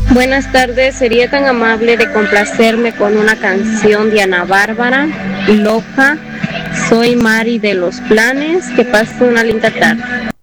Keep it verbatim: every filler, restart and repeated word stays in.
Buenas tardes, sería tan amable de complacerme con una canción de Ana Bárbara, Loca. Soy Mari de Los Planes, que pase una linda tarde.